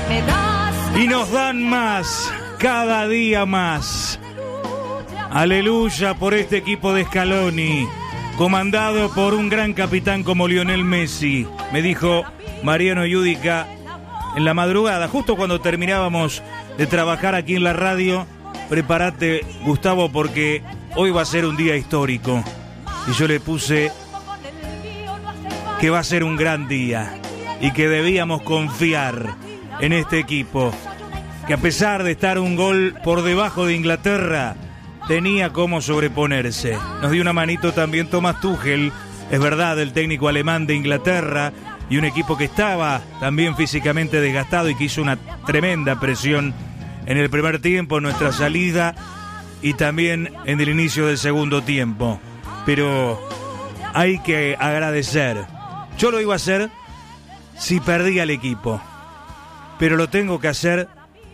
Y nos dan más, cada día más. Aleluya por este equipo de Scaloni, comandado por un gran capitán como Lionel Messi. Me dijo Mariano Yudica en la madrugada, justo cuando terminábamos de trabajar aquí en la radio: prepárate, Gustavo, porque hoy va a ser un día histórico. Y yo le puse que va a ser un gran día y que debíamos confiar en este equipo, que a pesar de estar un gol por debajo de Inglaterra, tenía cómo sobreponerse. Nos dio una manito también Thomas Tuchel, es verdad, el técnico alemán de Inglaterra, y un equipo que estaba también físicamente desgastado y que hizo una tremenda presión en el primer tiempo, en nuestra salida y también en el inicio del segundo tiempo. Pero hay que agradecer. Yo lo iba a hacer si perdía el equipo, pero lo tengo que hacer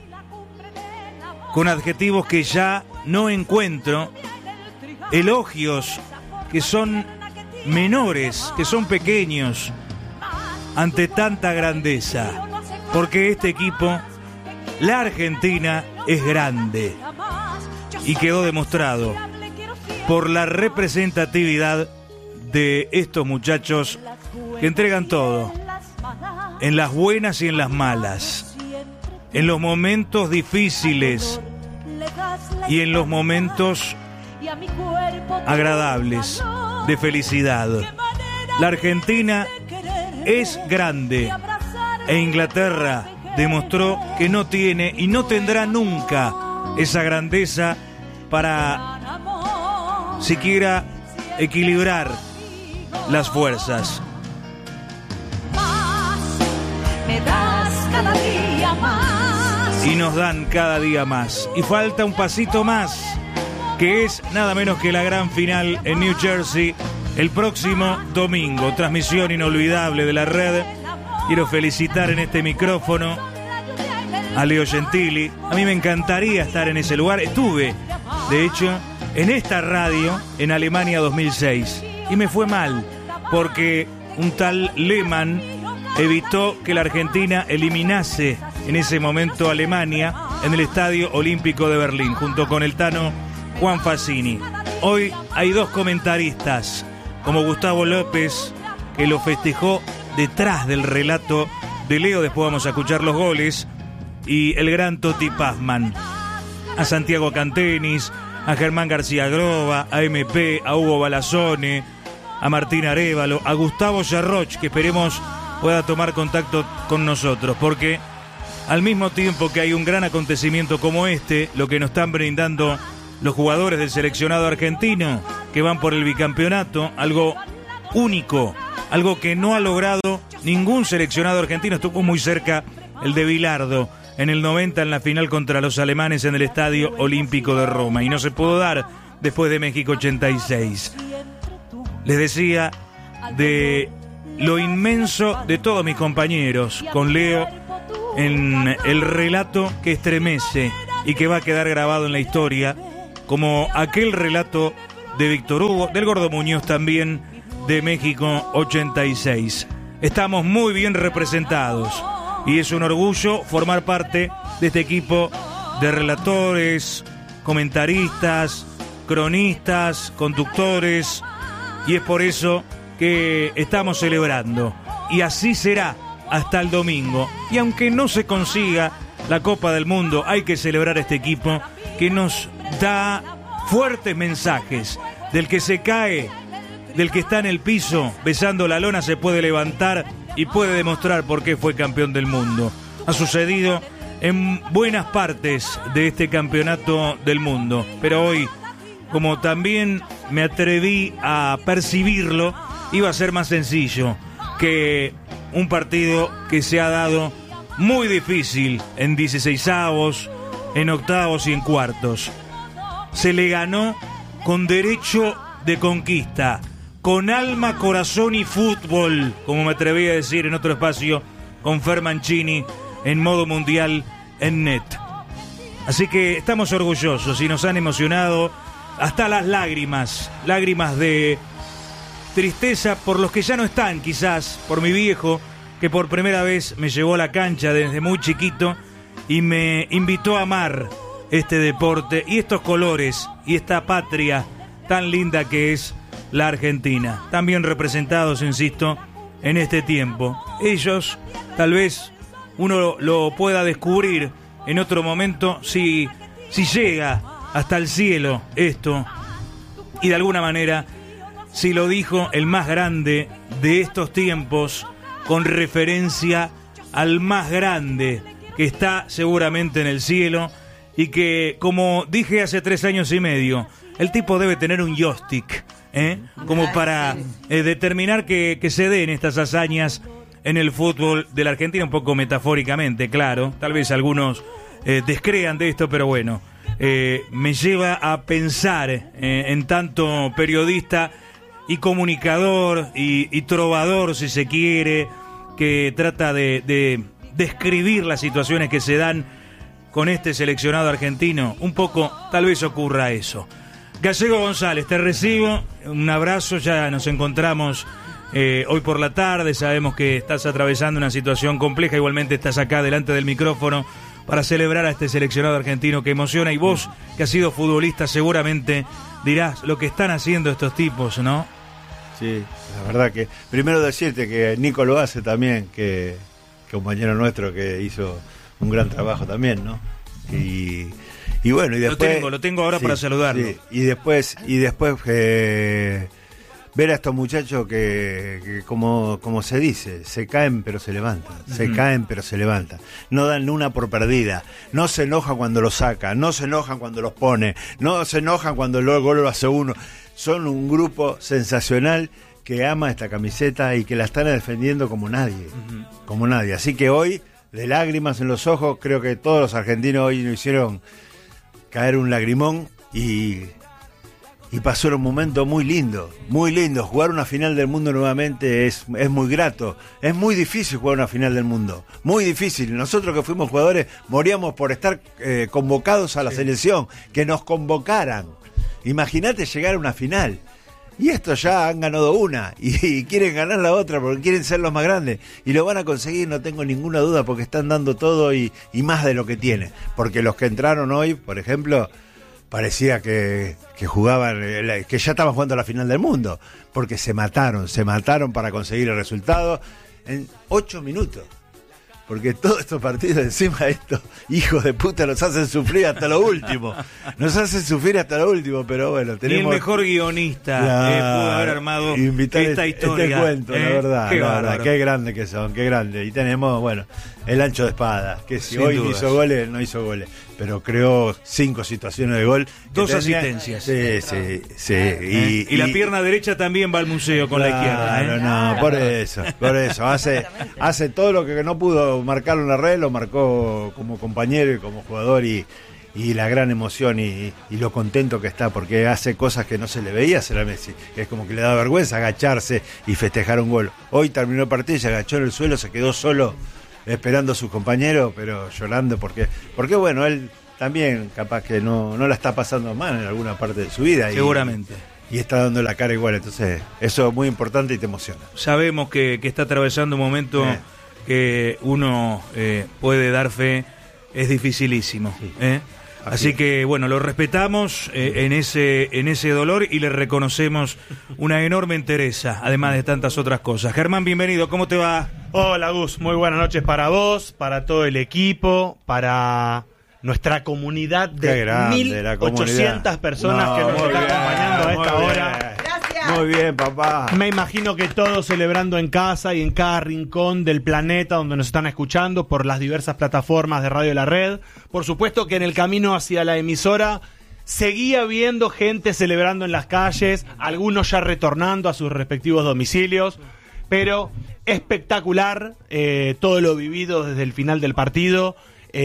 con adjetivos que ya no encuentro, elogios que son menores, que son pequeños ante tanta grandeza, porque este equipo, la Argentina, es grande y quedó demostrado por la representatividad de estos muchachos que entregan todo, en las buenas y en las malas, en los momentos difíciles y en los momentos agradables de felicidad. La Argentina es grande e Inglaterra demostró que no tiene y no tendrá nunca esa grandeza para siquiera equilibrar las fuerzas. Y nos dan cada día más. Y falta un pasito más, que es nada menos que la gran final en New Jersey el próximo domingo. Transmisión inolvidable de la red. Quiero felicitar en este micrófono a Leo Gentili. A mí me encantaría estar en ese lugar. Estuve, de hecho, en esta radio en Alemania 2006. Y me fue mal, porque un tal Lehmann evitó que la Argentina eliminase en ese momento a Alemania en el Estadio Olímpico de Berlín, junto con el Tano Juan Fassini. Hoy hay dos comentaristas, como Gustavo López, que lo festejó detrás del relato de Leo, después vamos a escuchar los goles, y el gran Toti Pazman. A Santiago Cantenis, a Germán García Groba, a MP, a Hugo Balazone, a Martín Arévalo, a Gustavo Yarroch, que esperemos pueda tomar contacto con nosotros, porque al mismo tiempo que hay un gran acontecimiento como este, lo que nos están brindando los jugadores del seleccionado argentino, que van por el bicampeonato, algo único, algo que no ha logrado ningún seleccionado argentino. Estuvo muy cerca el de Bilardo en el 90 en la final contra los alemanes en el Estadio Olímpico de Roma, y no se pudo dar después de México 86. Les decía de lo inmenso de todos mis compañeros, con Leo en el relato que estremece y que va a quedar grabado en la historia, como aquel relato de Víctor Hugo, del Gordo Muñoz también, de México 86. Estamos muy bien representados y es un orgullo formar parte de este equipo de relatores, comentaristas, cronistas, conductores, y es por eso que estamos celebrando, y así será hasta el domingo. Y aunque no se consiga la Copa del Mundo, hay que celebrar este equipo que nos da fuertes mensajes. Del que se cae, del que está en el piso besando la lona, se puede levantar y puede demostrar por qué fue campeón del mundo. Ha sucedido en buenas partes de este campeonato del mundo, pero hoy, como también me atreví a percibirlo, iba a ser más sencillo que un partido que se ha dado muy difícil en 16avos, en octavos y en cuartos. Se le ganó con derecho de conquista, con alma, corazón y fútbol, como me atreví a decir en otro espacio con Fer Mancini en modo mundial en NET. Así que estamos orgullosos y nos han emocionado hasta las lágrimas de tristeza por los que ya no están, quizás, por mi viejo, que por primera vez me llevó a la cancha desde muy chiquito y me invitó a amar este deporte y estos colores y esta patria tan linda que es la Argentina, tan bien representados, insisto, en este tiempo. Ellos, tal vez uno lo pueda descubrir en otro momento si llega hasta el cielo esto, y de alguna manera si lo dijo el más grande de estos tiempos con referencia al más grande que está seguramente en el cielo y que, como dije hace 3 años y medio, el tipo debe tener un joystick, como para determinar que se den estas hazañas en el fútbol de la Argentina, un poco metafóricamente, claro. Tal vez algunos descrean de esto, pero bueno, me lleva a pensar en tanto periodista y comunicador y trovador, si se quiere, que trata de describir las situaciones que se dan con este seleccionado argentino. Un poco, tal vez ocurra eso. Gallego González, te recibo, un abrazo, ya nos encontramos hoy por la tarde, sabemos que estás atravesando una situación compleja, igualmente estás acá delante del micrófono para celebrar a este seleccionado argentino que emociona, y vos, que has sido futbolista, seguramente dirás lo que están haciendo estos tipos, ¿no? Sí, la verdad que, primero decirte que Nico lo hace también, que compañero nuestro que hizo un gran trabajo también, ¿no? Y bueno, y después lo tengo ahora, sí, para saludarlo. Sí, y después ver a estos muchachos que como se dice, se caen pero se levantan, se caen pero se levantan, no dan una por perdida, no se enojan cuando los sacan, no se enojan cuando los pone, no se enojan cuando el gol lo hace uno. Son un grupo sensacional que ama esta camiseta y que la están defendiendo como nadie, como nadie. Así que hoy, de lágrimas en los ojos, creo que todos los argentinos hoy nos hicieron caer un lagrimón y pasó un momento muy lindo, muy lindo. Jugar una final del mundo nuevamente es muy grato. Es muy difícil jugar una final del mundo, muy difícil. Nosotros que fuimos jugadores moríamos por estar convocados a la selección, que nos convocaran. Imagínate llegar a una final. Y estos ya han ganado una y quieren ganar la otra porque quieren ser los más grandes. Y lo van a conseguir, no tengo ninguna duda, porque están dando todo y más de lo que tienen. Porque los que entraron hoy, por ejemplo, parecía que jugaban, que ya estaban jugando la final del mundo. Porque se mataron para conseguir el resultado en 8 minutos. Porque todos estos partidos, encima de estos hijos de puta, nos hacen sufrir hasta lo último. Pero bueno, tenemos... Y el mejor guionista pudo haber armado esta historia. Este cuento, la verdad, qué grande que son, qué grande. Y tenemos, bueno, el ancho de espada, que si hoy no hizo goles, pero creó 5 situaciones de gol. 2 asistencias. Sí. Y la pierna derecha también va al museo con la izquierda. No, por eso. Hace todo lo que no pudo marcarlo en la red, lo marcó como compañero y como jugador, y la gran emoción y lo contento que está, porque hace cosas que no se le veía hacer a Messi. Es como que le da vergüenza agacharse y festejar un gol. Hoy terminó el partido y se agachó en el suelo, se quedó solo esperando a sus compañeros, pero llorando porque bueno, él también capaz que no la está pasando mal en alguna parte de su vida. Seguramente. Y está dando la cara igual, entonces eso es muy importante y te emociona. Sabemos que está atravesando un momento que uno puede dar fe, es dificilísimo. Sí. Así que bueno, lo respetamos en ese dolor y le reconocemos una enorme entereza, además de tantas otras cosas. Germán, bienvenido, ¿cómo te va? Hola Gus, muy buenas noches para vos, para todo el equipo, para nuestra comunidad de 1.800 personas que nos están acompañando a esta hora. Muy bien, papá. Me imagino que todos celebrando en casa y en cada rincón del planeta donde nos están escuchando por las diversas plataformas de Radio La Red. Por supuesto que en el camino hacia la emisora seguía viendo gente celebrando en las calles, algunos ya retornando a sus respectivos domicilios, pero espectacular todo lo vivido desde el final del partido.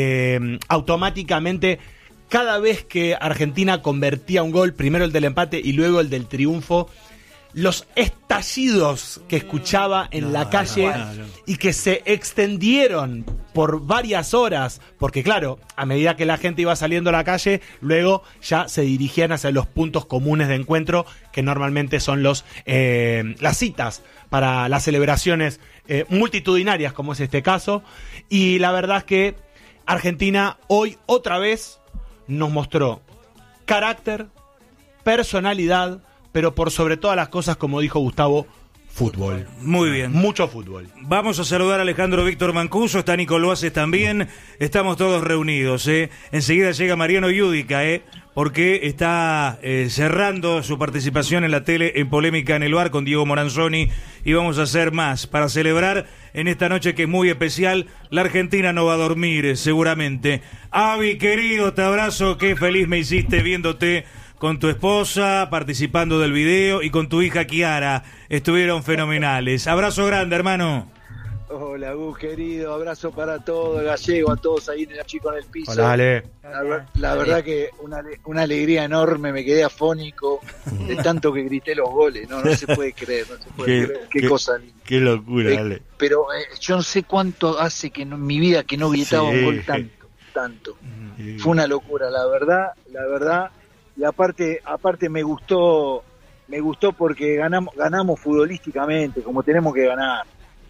Automáticamente, cada vez que Argentina convertía un gol, primero el del empate y luego el del triunfo, los estallidos que escuchaba en la calle y que se extendieron por varias horas, porque claro, a medida que la gente iba saliendo a la calle, luego ya se dirigían hacia los puntos comunes de encuentro, que normalmente son las citas para las celebraciones multitudinarias, como es este caso. Y la verdad es que Argentina hoy otra vez nos mostró carácter, personalidad, pero por sobre todas las cosas, como dijo Gustavo, fútbol. Muy bien. Mucho fútbol. Vamos a saludar a Alejandro Víctor Mancuso, está Nico Loaces también, estamos todos reunidos. Enseguida llega Mariano Yudica, porque está cerrando su participación en la tele en Polémica en el Bar con Diego Moranzoni, y vamos a hacer más para celebrar en esta noche que es muy especial. La Argentina no va a dormir seguramente. Avi, querido, te abrazo, qué feliz me hiciste viéndote con tu esposa, participando del video, y con tu hija Kiara. Estuvieron fenomenales. Abrazo grande, hermano. Hola, Gus, querido. Abrazo para todos, Gallego, a todos ahí en el chico en el piso. Hola, Ale. La verdad que una alegría enorme, me quedé afónico de tanto que grité los goles. No se puede creer, no se puede creer. Qué cosa linda. Qué locura, Ale. Pero yo no sé cuánto hace que en mi vida que no gritaba un gol tanto. Fue una locura, la verdad. Y aparte me gustó porque ganamos futbolísticamente, como tenemos que ganar.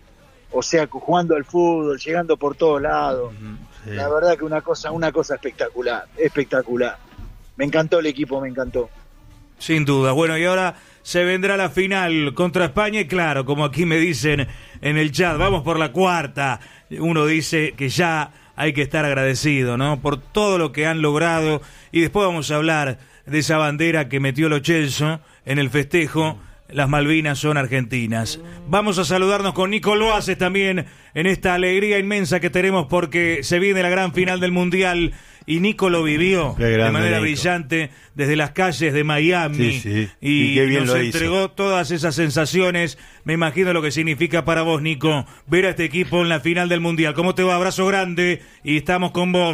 O sea, jugando al fútbol, llegando por todos lados. Sí. La verdad que una cosa espectacular. Me encantó el equipo, me encantó. Sin duda. Bueno, y ahora se vendrá la final contra España, y claro, como aquí me dicen en el chat, vamos por la cuarta. Uno dice que ya hay que estar agradecido, ¿no? Por todo lo que han logrado, y después vamos a hablar de esa bandera que metió Lo Celso en el festejo. Las Malvinas son argentinas. Vamos a saludarnos con Nico Loaces también en esta alegría inmensa que tenemos, porque se viene la gran final del Mundial, y Nico lo vivió de manera brillante desde las calles de Miami. Sí. Y qué bien nos lo entregó hizo. todas esas sensaciones. Me imagino lo que significa para vos, Nico, ver a este equipo en la final del Mundial. ¿Cómo te va? Abrazo grande, y estamos con vos.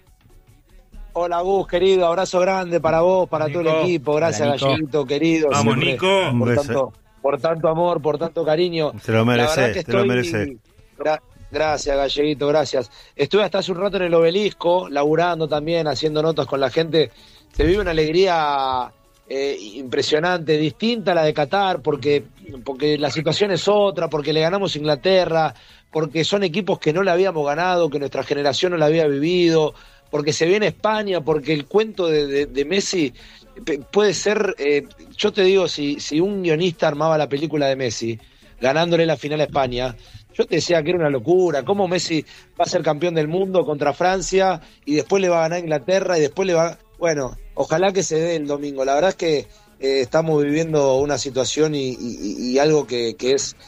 Hola, Gus, querido, abrazo grande para vos, para Nico, todo el equipo. Gracias, Galleguito, querido. Vamos, siempre, Nico. Por tanto amor, por tanto cariño. Te lo mereces, Gracias, Galleguito, gracias. Estuve hasta hace un rato en el Obelisco, laburando también, haciendo notas con la gente. Se vive una alegría impresionante, distinta a la de Qatar, porque la situación es otra, porque le ganamos a Inglaterra, porque son equipos que no le habíamos ganado, que nuestra generación no la había vivido, porque se viene España, porque el cuento de Messi puede ser, yo te digo, si un guionista armaba la película de Messi, ganándole la final a España, yo te decía que era una locura, cómo Messi va a ser campeón del mundo contra Francia, y después le va a ganar a Inglaterra, y después le va... Bueno, ojalá que se dé el domingo. La verdad es que estamos viviendo una situación y algo que es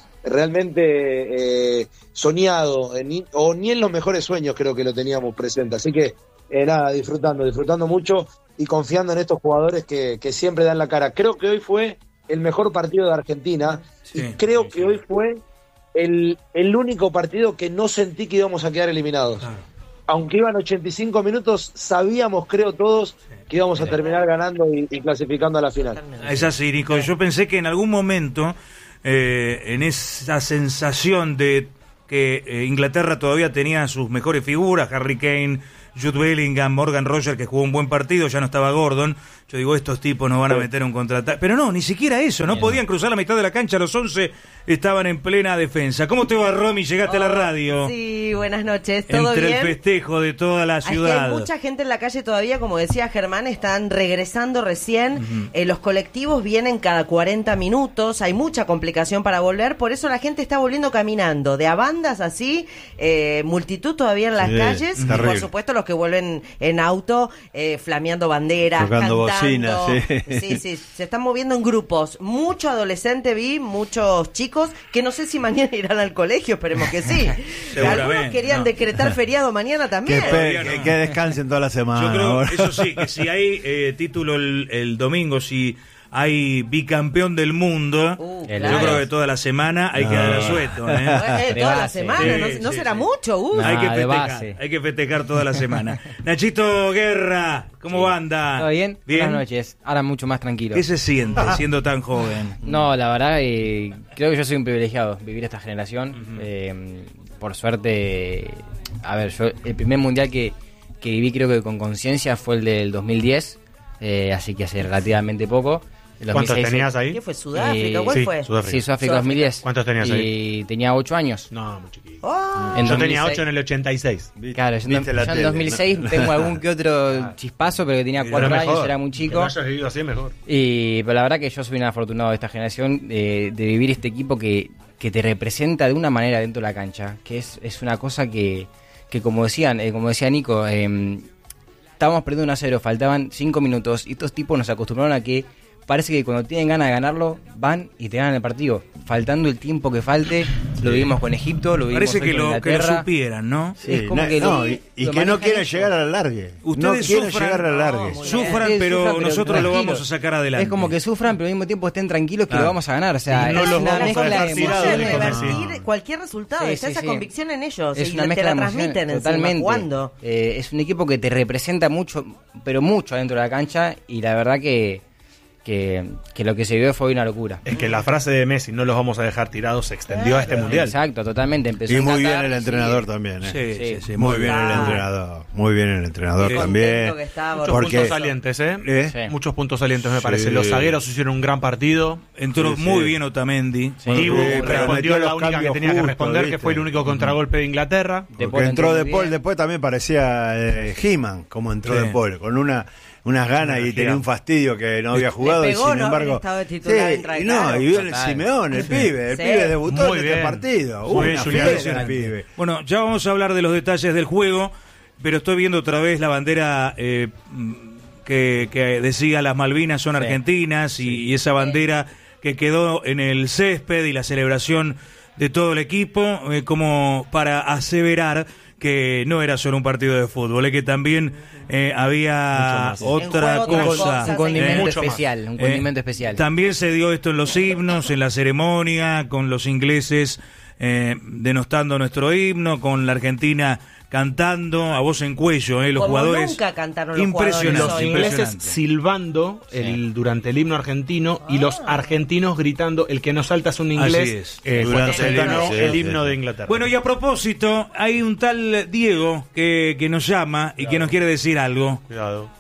realmente soñado, o ni en los mejores sueños creo que lo teníamos presente. Así que nada, disfrutando mucho y confiando en estos jugadores que siempre dan la cara. Creo que hoy fue el mejor partido de Argentina, y creo que hoy fue el único partido que no sentí que íbamos a quedar eliminados. Aunque iban 85 minutos, sabíamos, creo todos, que íbamos a terminar ganando y clasificando a la final. Es así, Nico. Yo pensé que en algún momento, en esa sensación de que Inglaterra todavía tenía sus mejores figuras, Harry Kane, Jude Bellingham, Morgan Rogers, que jugó un buen partido, ya no estaba Gordon. Yo digo, estos tipos nos van a meter un contraataque. Pero no, ni siquiera eso, no podían cruzar la mitad de la cancha, los 11 estaban en plena defensa. ¿Cómo te va, Romy? ¿Llegaste a la radio? Sí, buenas noches, ¿todo Entre bien? El festejo de toda la ciudad. Hay mucha gente en la calle todavía, como decía Germán, están regresando recién. Los colectivos vienen cada 40 minutos, hay mucha complicación para volver, por eso la gente está volviendo caminando, de a bandas así, multitud todavía en las calles, y por supuesto los que vuelven en auto, flameando banderas, tocando bocinas, sí, se están moviendo en grupos. Mucho adolescente vi, muchos chicos que no sé si mañana irán al colegio, esperemos que sí. Algunos querían decretar feriado mañana también. Que descansen toda la semana. Yo creo, eso sí, que si hay título el domingo, si hay bicampeón del mundo, claro. Yo creo que toda la semana hay que dar asueto. Toda la semana, no será mucho. Hay que festejar toda la semana. Nachito Guerra, ¿cómo anda? ¿Todo bien? Buenas noches, ahora mucho más tranquilo. ¿Qué se siente siendo tan joven? No, la verdad, creo que yo soy un privilegiado vivir esta generación. Por suerte, yo el primer mundial que viví creo que con conciencia fue el del 2010, así que hace relativamente poco. El ¿Cuántos 2006, tenías ahí? ¿Qué fue? ¿Sudáfrica? ¿Cuál sí, fue? Sudáfrica. Sí, Sudáfrica 2010. ¿Cuántos tenías ahí? Y tenía 8 años. No, muy chiquito. Oh, En Yo tenía 2006. 8 en el 86. Claro, yo Viste la en tele, 2006 ¿no? tengo algún que otro chispazo, pero que tenía 4 Pero años, mejor. era muy Que chico. no hayas vivido así, mejor. Pero la verdad que yo soy un afortunado de esta generación de vivir este equipo que te representa de una manera dentro de la cancha, que es una cosa que como decía Nico, estábamos perdiendo 1-0, faltaban 5 minutos y estos tipos nos acostumbraron a que parece que cuando tienen ganas de ganarlo van y te ganan el partido, faltando el tiempo que falte. Lo vivimos con Egipto, lo vivimos Parece hoy que con lo Inglaterra. supieran, ¿no? Sí, es como que no, lo- y lo que no manejan quieren ellos. llegar al largue. Ustedes no quieren sufran. llegar al largue. No, muy Sufran, Ustedes pero sufran, nosotros lo tranquilos. vamos a sacar adelante. Es como que sufran, pero al mismo tiempo estén tranquilos que Claro. lo vamos a ganar. O sea, Y no es los una vamos a mezcla dejar de tirados pueden de emociones. revertir cualquier resultado. Sí, Está sí, esa sí. convicción en ellos. Es y una te mezcla la de emociones, transmiten encima, totalmente. jugando. Es un equipo que te representa mucho, pero mucho adentro de la cancha, y la verdad que lo que se vio fue una locura. Es que la frase de Messi, no los vamos a dejar tirados, se extendió a este mundial. Exacto, totalmente. Empezó Y en muy Qatar, bien el entrenador sigue. también. Sí, Muy bien bien. el entrenador. Muy bien el entrenador Qué también. contento que estaba, Muchos Porque- puntos salientes, ¿eh? ¿Eh? Sí. Muchos puntos salientes, me Sí. parece. Los zagueros hicieron un gran partido. Entró Sí, muy sí. bien Otamendi. Sí. Dibu pero respondió metió la los única que cambios tenía que justos, responder, que ¿viste? fue el único contragolpe de Inglaterra. De Porque Paul entró entró De muy Paul, bien. después también parecía He-Man, como entró Sí. De Paul, con unas ganas y Energía. tenía un fastidio que no había jugado pegó, y sin ¿no? embargo. En estado de titular, entra y de no, claro. y vio el Total. Simeón, el pibe, el Sí. pibe debutó Muy en este bien. partido. Muy bien, Una Julián. fiera el pibe. Bueno, ya vamos a hablar de los detalles del juego, pero estoy viendo otra vez la bandera que decía las Malvinas son Sí. argentinas y esa bandera que quedó en el césped y la celebración de todo el equipo, como para aseverar que no era solo un partido de fútbol, que también había Mucho más. otra En juego otras cosa. cosas, Un condimento Mucho más. especial, un condimento especial. También se dio esto en los himnos, en la ceremonia, con los ingleses denostando nuestro himno, con la Argentina cantando a voz en cuello, los Como jugadores. nunca cantaron los Impresionante, jugadores Los hoy. ingleses impresionante. silbando durante el himno argentino y los argentinos gritando el que no salta es un inglés Así es. cuando Durante se el entonó himno, sí, el sí, himno sí. de Inglaterra. Bueno, y a propósito, hay un tal Diego que nos llama y que nos quiere decir algo. Cuidado.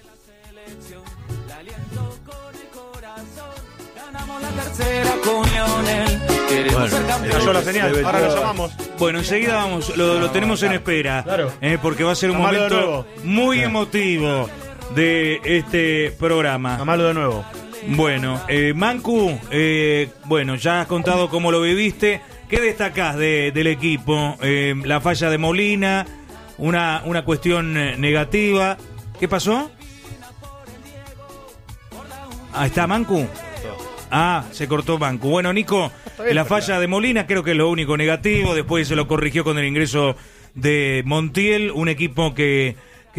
Cayó la señal, ahora lo llamamos. Bueno, enseguida vamos, lo tenemos en espera, Claro. porque va a ser un Llamalo de momento nuevo. muy emotivo de este programa. Llamalo de nuevo. Bueno, Mancu, bueno, ya has contado cómo lo viviste. ¿Qué destacás del equipo? La falla de Molina, una cuestión negativa. ¿Qué pasó? Ahí está Mancu. Ah, se cortó Mancu. Bueno, Nico, la falla de Molina creo que es lo único negativo. Después se lo corrigió con el ingreso de Montiel, un equipo que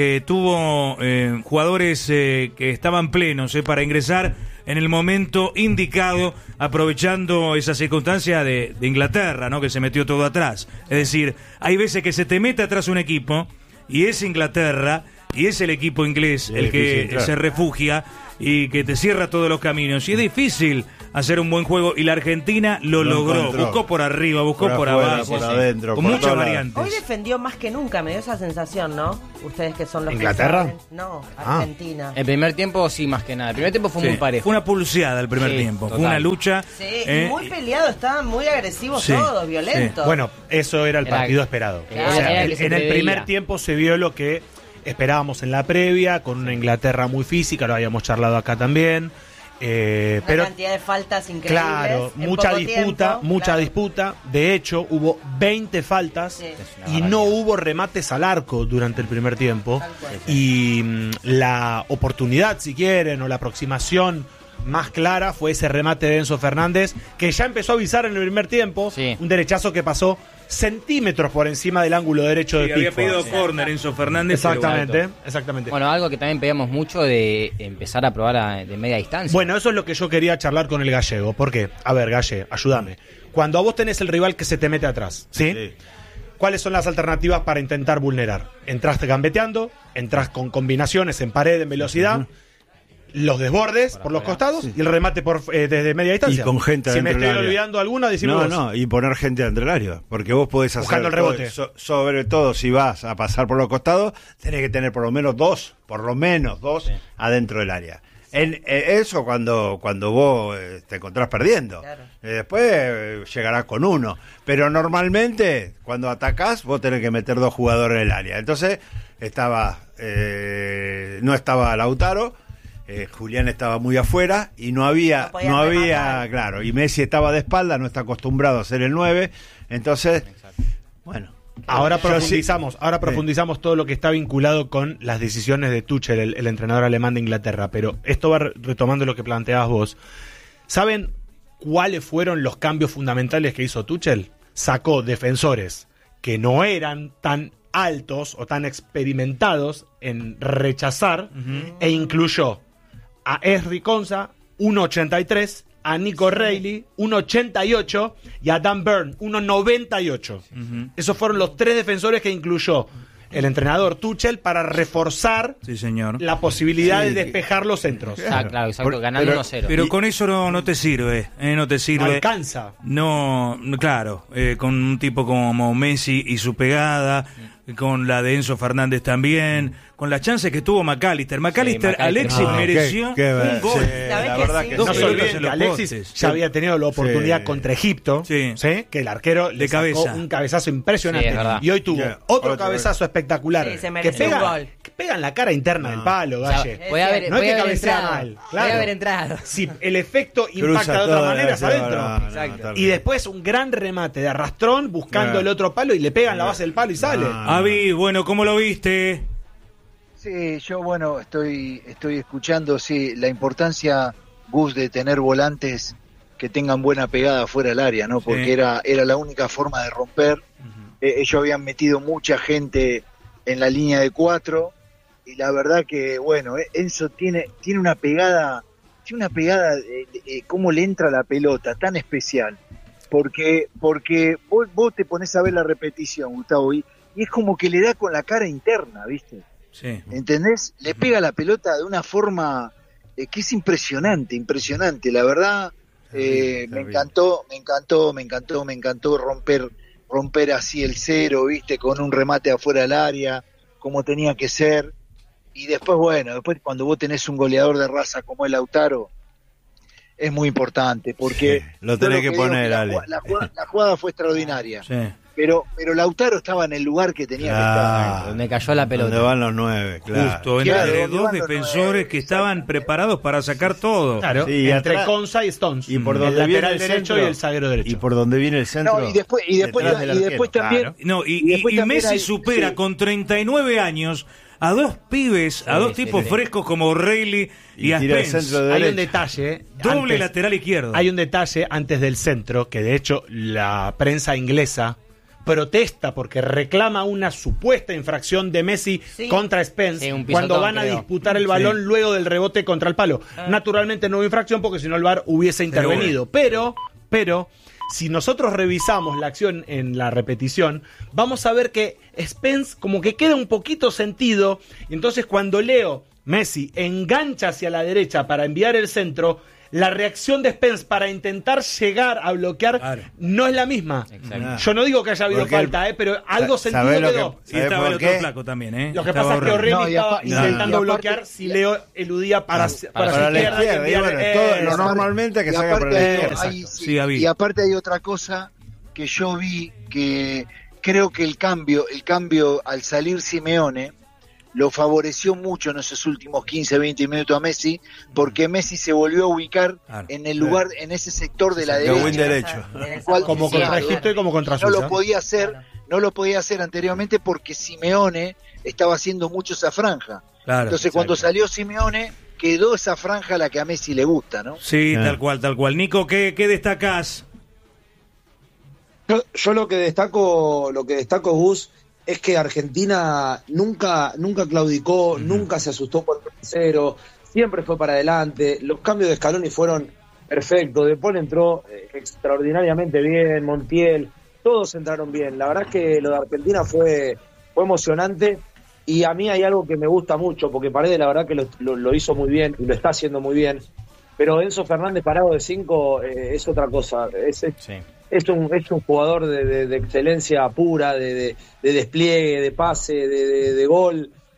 tuvo jugadores que estaban plenos para ingresar en el momento indicado, aprovechando esa circunstancia de Inglaterra, ¿no? Que se metió todo atrás. Es decir, hay veces que se te mete atrás un equipo y es Inglaterra y es el equipo inglés el que difícil entrar. se refugia y que te cierra todos los caminos. Y es difícil hacer un buen juego y la Argentina lo logró. encontró. Buscó por arriba, buscó por afuera, abajo, por adentro, con por muchas todos lados. variantes. Hoy defendió más que nunca, me dio esa sensación, ¿no? Ustedes que son los ¿Inglaterra? que saben. No, Argentina. El primer tiempo sí, más que nada. El primer tiempo fue Sí, muy parejo. fue una pulseada el primer Sí, tiempo, fue total. una lucha. Sí, eh, y muy peleado, estaban muy agresivos Sí, todos, violentos. Bueno, eso era el Era- partido esperado. era- O sea, era en que se en el preveía. primer tiempo se vio lo que esperábamos en la previa, con una Inglaterra muy física, lo habíamos charlado acá también. Una Pero cantidad de faltas increíbles. claro, en mucha poco disputa, tiempo, mucha claro. disputa. De hecho, hubo 20 faltas Sí. y no hubo remates al arco durante el primer tiempo. Tal cual. Y la oportunidad, si quieren, o la aproximación más clara fue ese remate de Enzo Fernández, que ya empezó a avisar en el primer tiempo. Sí. Un derechazo que pasó centímetros por encima del ángulo derecho Sí, de había Pickford. pedido córner Enzo Fernández. pero Exactamente, exactamente. Bueno, algo que también pedíamos mucho de empezar a probar de media distancia. Bueno, eso es lo que yo quería charlar con el gallego. ¿Por qué? A ver, Galle, ayúdame. Cuando a vos tenés el rival que se te mete atrás, ¿sí? Sí. ¿Cuáles son las alternativas para intentar vulnerar? Entrás gambeteando, entras con combinaciones en pared, en velocidad, los desbordes por los costados y el remate desde media distancia. Y con gente si me adentro del estoy área. olvidando alguna, decime No, vos. no, y poner gente dentro del área, porque vos podés hacer Buscando el rebote. sobre todo si vas a pasar por los costados, tenés que tener por lo menos dos adentro del área. Eso cuando vos te encontrás perdiendo. Claro. Después llegarás con uno. Pero normalmente, cuando atacás, vos tenés que meter 2 jugadores en el área. Entonces, no estaba Lautaro, Julián estaba muy afuera y no había, claro, y Messi estaba de espalda, no está acostumbrado a ser el 9. Entonces, bueno. Ahora profundizamos todo lo que está vinculado con las decisiones de Tuchel, el entrenador alemán de Inglaterra, pero esto va retomando lo que planteabas vos. ¿Saben cuáles fueron los cambios fundamentales que hizo Tuchel? Sacó defensores que no eran tan altos o tan experimentados en rechazar e incluyó a Ezri Konsa, 1.83, a Nico Reilly, 1.88 y a Dan Burn, 1.98. Esos fueron los 3 defensores que incluyó el entrenador Tuchel para reforzar la posibilidad de despejar los centros. Claro, exacto, ganando 1-0. Pero con eso no te sirve, no te sirve. No alcanza. No, claro, con un tipo como Messi y su pegada, con la de Enzo Fernández también, con las chances que tuvo McAllister. Alexis mereció un gol. La verdad que no se olviden que Alexis ya había tenido la oportunidad contra Egipto, que el arquero le sacó un cabezazo impresionante, y hoy tuvo otro cabezazo espectacular que pega en la cara interna del palo, Galle. No es que cabecea mal, puede haber entrado. Si el efecto impacta de otra manera es adentro. Y después un gran remate de arrastrón buscando el otro palo y le pega en la base del palo y sale. Avi, bueno, ¿cómo lo viste? Sí, yo estoy escuchando la importancia, Gus, de tener volantes que tengan buena pegada fuera del área, ¿no? Porque era la única forma de romper. Ellos habían metido mucha gente en la línea de 4 y la verdad que, Enzo tiene una pegada, cómo le entra la pelota, tan especial. Porque vos te pones a ver la repetición, Gustavo, y es como que le da con la cara interna, ¿viste? Sí. ¿Entendés? Le pega la pelota de una forma que es impresionante, la verdad. Me encantó romper así el 0, ¿viste? Con un remate afuera del área, como tenía que ser. Y después cuando vos tenés un goleador de raza como el Lautaro, es muy importante, porque lo tenés que poner, Ale. La jugada fue extraordinaria. Sí. Pero Lautaro estaba en el lugar que tenía que estar. Donde cayó la pelota. Donde van los 9, claro. Justo, entre 2 defensores que estaban preparados para sacar todo. Claro, entre Konsa y Stones. Y por donde el viene lateral el derecho centro, y el zaguero derecho. Y por donde viene el centro. No, y después también. Claro. No, y Messi supera con 39 años a 2 pibes, a 2 tipos frescos como Reilly y a Spence. Hay un detalle. Doble lateral izquierdo. Hay un detalle antes del centro que de hecho la prensa inglesa protesta porque reclama una supuesta infracción de Messi contra Spence cuando van a disputar el balón luego del rebote contra el palo. Naturalmente no hubo infracción porque si no el VAR hubiese intervenido. Pero si nosotros revisamos la acción en la repetición, vamos a ver que Spence como que queda un poquito sentido, y entonces cuando Messi engancha hacia la derecha para enviar el centro, la reacción de Spence para intentar llegar a bloquear no es la misma. Exacto. Yo no digo que haya habido falta, pero algo sentido quedó. Y estaba el otro flaco también, Lo que pasa es que O'Reilly estaba intentando bloquear si Leo eludía para la izquierda. Normalmente que salga para la izquierda. Y aparte hay otra cosa que yo vi, que creo que el cambio al salir Simeone lo favoreció mucho en esos últimos 15-20 minutos a Messi, porque Messi se volvió a ubicar en el lugar, en ese sector de la derecha. Como contra Egipto y como contra Suiza. No lo podía hacer anteriormente porque Simeone estaba haciendo mucho esa franja. Claro, entonces cuando salió Simeone, quedó esa franja la que a Messi le gusta, ¿no? Sí, tal cual. Nico, ¿qué destacás? Yo lo que destaco, Gus, es que Argentina nunca claudicó, nunca se asustó por el 0, siempre fue para adelante. Los cambios de Scaloni fueron perfectos. De Paul entró extraordinariamente bien, Montiel, todos entraron bien. La verdad es que lo de Argentina fue emocionante, y a mí hay algo que me gusta mucho, porque Paredes la verdad que lo hizo muy bien y lo está haciendo muy bien, pero Enzo Fernández parado de 5 es otra cosa. Es un jugador de excelencia pura, de despliegue, de pase, de gol.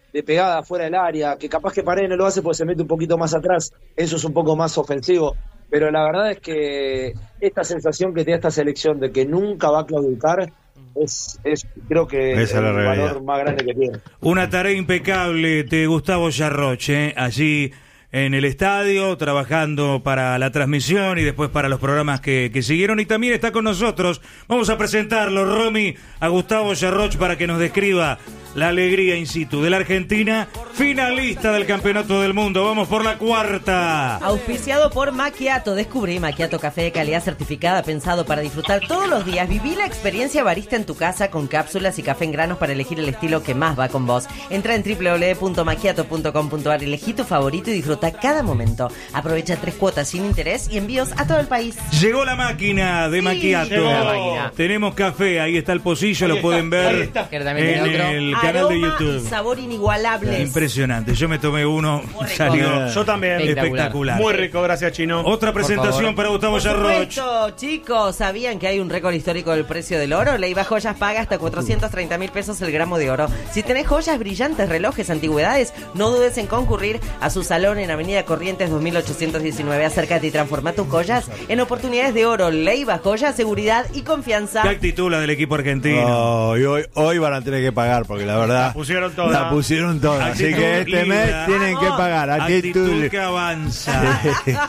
de pegada fuera del área, que capaz que Paredes no lo hace porque se mete un poquito más atrás, eso es un poco más ofensivo, pero la verdad es que esta sensación que tiene esta selección de que nunca va a claudicar es creo que esa es el la realidad. valor más grande que tiene. Una tarea impecable de Gustavo Yarroch, allí en el estadio, trabajando para la transmisión y después para los programas que siguieron. Y también está con nosotros, vamos a presentarlo, Romy, a Gustavo Yarroch para que nos describa la alegría in situ de la Argentina, finalista del Campeonato del Mundo. Vamos por la cuarta. Auspiciado por Macchiato. Descubrí Macchiato, café de calidad certificada, pensado para disfrutar todos los días. Viví la experiencia barista en tu casa con cápsulas y café en granos para elegir el estilo que más va con vos. Entra en www.macchiato.com.ar, elegí tu favorito y disfruta cada momento. Aprovecha 3 cuotas sin interés y envíos a todo el país. Llegó la máquina de Macchiato. llegó la máquina. Tenemos café, ahí está el pocillo, Ahí lo está, pueden ver ahí está. Que también en tiene otro. el canal de Aroma YouTube. y sabor inigualables. Impresionante, yo me tomé uno, rico. salió Yo también. espectacular. Muy rico, gracias, Chino. Otra presentación favor. para Gustavo Por Yarroch. supuesto, chicos, ¿sabían que hay un récord histórico del precio del oro? Leiva Joyas paga hasta 430.000 pesos el gramo de oro. Si tenés joyas brillantes, relojes, antigüedades, no dudes en concurrir a su salón en Avenida Corrientes 2819. Acércate y transforma tus joyas en oportunidades de oro. Leiva Joyas, seguridad y confianza. ¿Qué actitud la del equipo argentino? Oh, y hoy van a tener que pagar porque la verdad La pusieron toda. la pusieron toda. Así Actitud que este mes Libra. tienen que pagar. Actitud que avanza.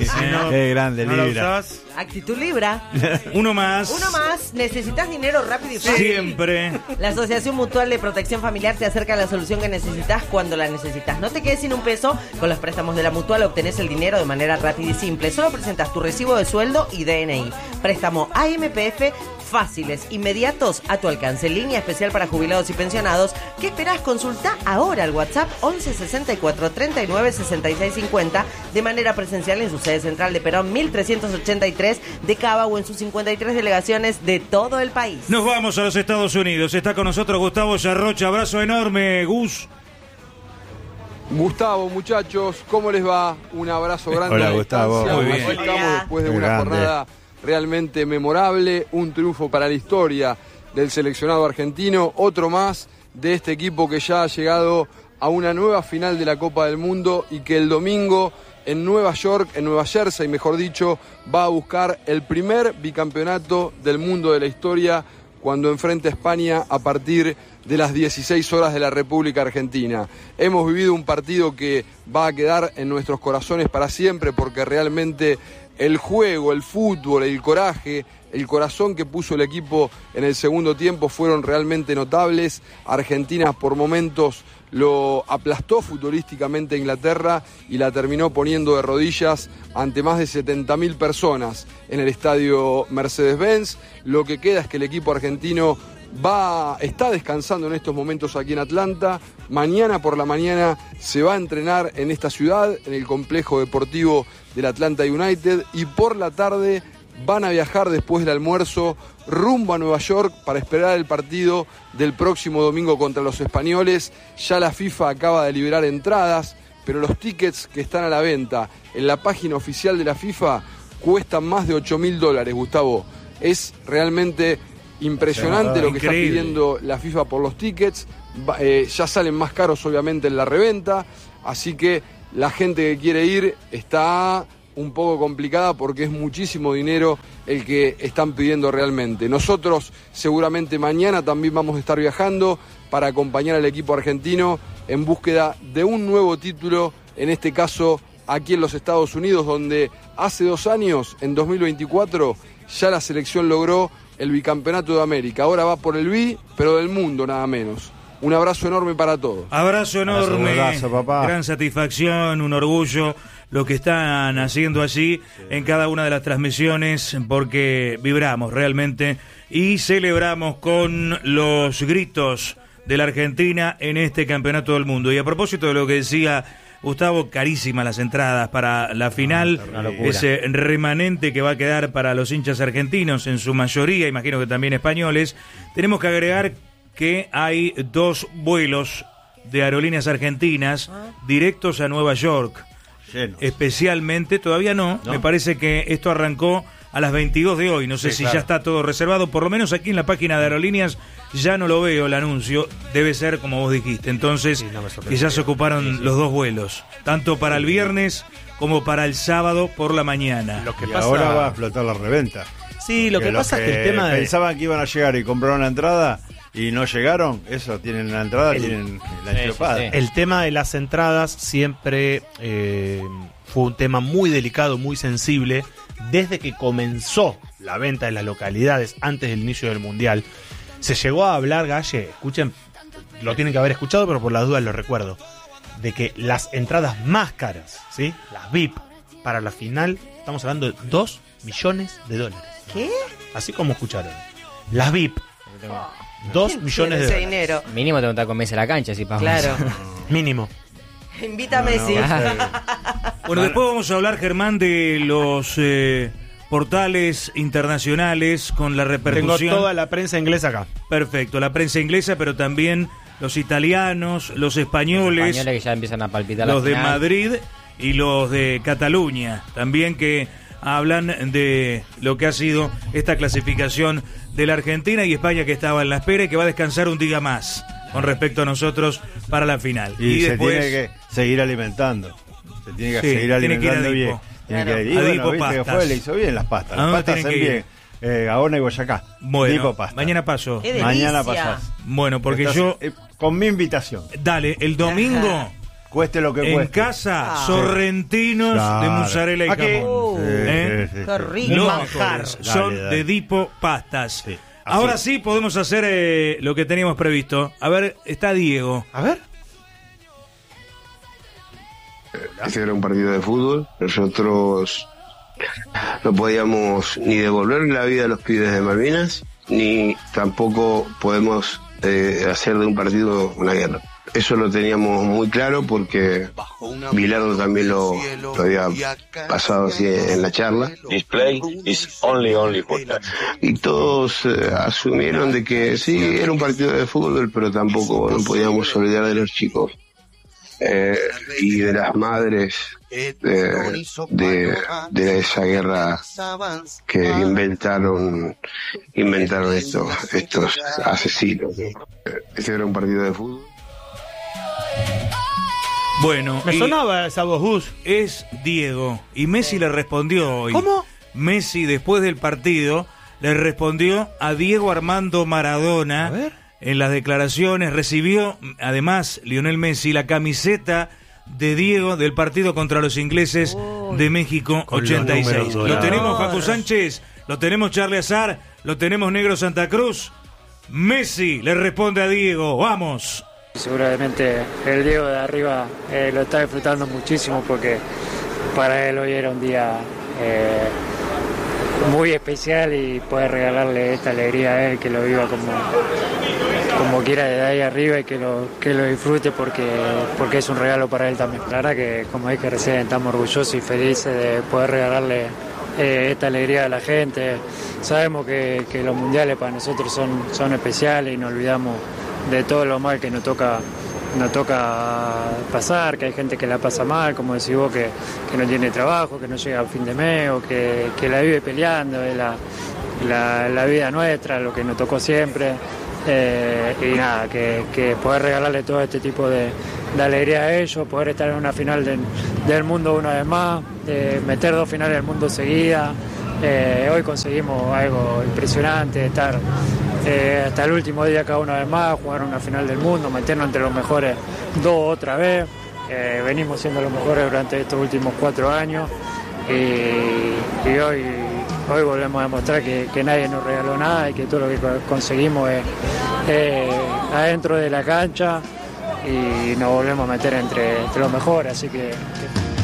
Qué grande, ¿No la Libra. usás? Actitud Libra. Uno más. Uno más. ¿Necesitas dinero rápido y fácil? Siempre. La Asociación Mutual de Protección Familiar te acerca a la solución que necesitas cuando la necesitas. No te quedes sin un peso. Con los préstamos de la Mutual obtenés el dinero de manera rápida y simple. Solo presentas tu recibo de sueldo y DNI. Préstamo AMPF, fáciles, inmediatos, a tu alcance. Línea especial para jubilados y pensionados. ¿Qué esperás? Consulta ahora al WhatsApp 11 64 39 66 50 de manera presencial en su sede central de Perón 1383 de Cava o en sus 53 delegaciones de todo el país. Nos vamos a los Estados Unidos. Está con nosotros Gustavo Yarroch. Abrazo enorme, Gus. Gustavo, muchachos, ¿cómo les va? Un abrazo grande. Hola, a la Gustavo. distancia. Muy Aquí bien. estamos Hola. después de Qué una grande. jornada realmente memorable, un triunfo para la historia del seleccionado argentino, otro más de este equipo que ya ha llegado a una nueva final de la Copa del Mundo y que el domingo en Nueva York, en Nueva Jersey, mejor dicho, va a buscar el primer bicampeonato del mundo de la historia cuando enfrente a España a partir de las 16 horas de la República Argentina. Hemos vivido un partido que va a quedar en nuestros corazones para siempre porque realmente el juego, el fútbol, el coraje, el corazón que puso el equipo en el segundo tiempo fueron realmente notables. Argentina por momentos lo aplastó futbolísticamente a Inglaterra y la terminó poniendo de rodillas ante más de 70.000 personas en el estadio Mercedes-Benz. Lo que queda es que el equipo argentino está descansando en estos momentos aquí en Atlanta. Mañana por la mañana se va a entrenar en esta ciudad, en el complejo deportivo del Atlanta United, y por la tarde van a viajar después del almuerzo rumbo a Nueva York para esperar el partido del próximo domingo contra los españoles. Ya la FIFA acaba de liberar entradas, pero los tickets que están a la venta en la página oficial de la FIFA cuestan más de $8.000, Gustavo. Es realmente impresionante lo que está Increíble. pidiendo la FIFA por los tickets. Ya salen más caros obviamente en la reventa, así que la gente que quiere ir está un poco complicada porque es muchísimo dinero el que están pidiendo realmente. Nosotros seguramente mañana también vamos a estar viajando para acompañar al equipo argentino en búsqueda de un nuevo título, en este caso aquí en los Estados Unidos, donde hace 2 años, en 2024, ya la selección logró el bicampeonato de América. Ahora va por el pero del mundo nada menos. Un abrazo enorme para todos. Abrazo enorme. Un abrazo, papá. Gran satisfacción, un orgullo lo que están haciendo allí en cada una de las transmisiones, porque vibramos realmente y celebramos con los gritos de la Argentina en este campeonato del mundo. Y a propósito de lo que decía Gustavo, carísimas las entradas para la final, ese remanente que va a quedar para los hinchas argentinos, en su mayoría, imagino que también españoles. Tenemos que agregar que hay 2 vuelos de aerolíneas argentinas directos a Nueva York. Llenos. Especialmente, todavía no, me parece que esto arrancó a las 22 de hoy. No sé si ya está todo reservado, por lo menos aquí en la página de Aerolíneas ya no lo veo el anuncio, debe ser como vos dijiste, entonces que ya se ocuparon los dos vuelos, tanto para el viernes como para el sábado por la mañana. Lo que pasa... ahora va a explotar la reventa. Sí, lo que pasa es que el tema de... pensaban que iban a llegar y compraron la entrada y no llegaron, eso, tienen la entrada, tienen la enchupada. Sí. El tema de las entradas siempre fue un tema muy delicado, muy sensible, desde que comenzó la venta de las localidades antes del inicio del Mundial. Se llegó a hablar, Galle, escuchen, lo tienen que haber escuchado, pero por las dudas lo recuerdo, de que las entradas más caras, ¿sí? Las VIP, para la final, estamos hablando de $2 millones. ¿Qué? Así como escucharon. Las VIP, 2 millones de ese dólares. dinero. Mínimo te no te convence la cancha, si pagamos. Claro. Mínimo. Invita a Messi. Bueno, después vamos a hablar, Germán, de los portales internacionales con la repercusión. Tengo toda la prensa inglesa acá. Perfecto, la prensa inglesa, pero también los italianos, los españoles, que ya empiezan a palpitar los la de final. Madrid y los de Cataluña, también que hablan de lo que ha sido esta clasificación de la Argentina y España, que estaba en la espera y que va a descansar un día más con respecto a nosotros para la final. Y se después tiene que seguir alimentando. Se tiene que Sí, seguir tiene que ir a alimentando Dipo. bien. Tiene Claro. que ir. Y A bueno, Dipo viste que pastas. fue, le hizo bien las pastas. ¿A Las dónde pastas tienen hacen que bien. Gaona y Boyacá. Bueno, Dipo pasta. mañana paso. ¡Qué delicia! Mañana pasás. Bueno, porque Entonces, con mi invitación. dale, el domingo Cueste lo que en cueste. casa, Ah. sorrentinos Claro. de mozzarella y ¿A qué? jamón. Sí, ¿Eh? sí, sí, Qué sí. rico. Los manjar. mejores son Dale. de Dipo Pastas. Sí, así Ahora es. sí podemos hacer lo que teníamos previsto. A ver, está Diego. A ver. Este era un partido de fútbol. Nosotros no podíamos ni devolver la vida a los pibes de Malvinas, ni tampoco podemos hacer de un partido una guerra. Eso lo teníamos muy claro porque Bilardo también lo había pasado así en la charla. This play is only for that. Y todos asumieron de que sí, era un partido de fútbol, pero tampoco nos podíamos olvidar de los chicos. Y de las madres de esa guerra que inventaron estos asesinos. Ese era un partido de fútbol. Bueno, Me y sonaba esa voz, Gus. es Diego. Y Messi le respondió hoy. ¿Cómo? Messi, después del partido, le respondió a Diego Armando Maradona. A ver. En las declaraciones recibió, además, Lionel Messi, la camiseta de Diego del partido contra los ingleses de México Con los 86. números Lo dorados. tenemos Facu Sánchez, lo tenemos Charlie Azar, lo tenemos Negro Santa Cruz. Messi le responde a Diego, vamos. Seguramente el Diego de arriba lo está disfrutando muchísimo porque para él hoy era un día muy especial y poder regalarle esta alegría a él, que lo viva como quiera desde ahí arriba y que lo disfrute porque es un regalo para él también. La verdad que, como dije recién, estamos orgullosos y felices de poder regalarle esta alegría a la gente. Sabemos que los mundiales para nosotros son especiales y nos olvidamos de todo lo mal que nos toca pasar, que hay gente que la pasa mal, como decís vos, que no tiene trabajo, que no llega al fin de mes o que la vive peleando, es la vida nuestra, lo que nos tocó siempre. Y nada, que poder regalarle todo este tipo de alegría a ellos, poder estar en una final del mundo una vez más, meter 2 finales del mundo seguidas. Hoy conseguimos algo impresionante, estar hasta el último día cada una vez más, jugar una final del mundo, meternos entre los mejores 2 otra vez. Venimos siendo los mejores durante estos últimos 4 años y hoy volvemos a demostrar que nadie nos regaló nada y que todo lo que conseguimos es adentro de la cancha y nos volvemos a meter entre los mejores, así que